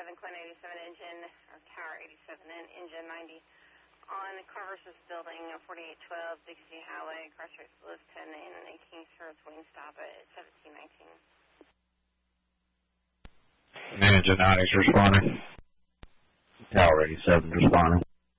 Quinn 87 engine, or Tower 87 engine 90. On Carver's building, 4812 Dixie Highway, cross rates Lewis 10 and Kingsford, wing stop at 1719. Engine 90's responding. Tower 87 responding.